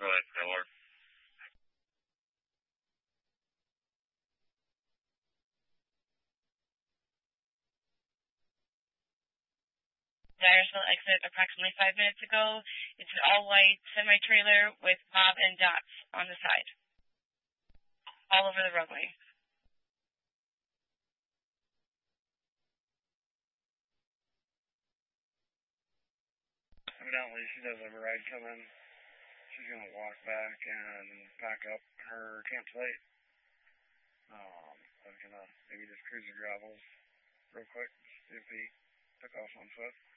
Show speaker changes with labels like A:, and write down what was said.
A: ahead, Miller.
B: Dyersville exit approximately 5 minutes ago. It's an all-white semi-trailer with Bob and dots on the side. All over the roadway.
C: Evidently, she does have a ride coming. She's going to walk back and pack up her campsite. I was going to maybe just cruise the gravels real quick, see if he took off on foot.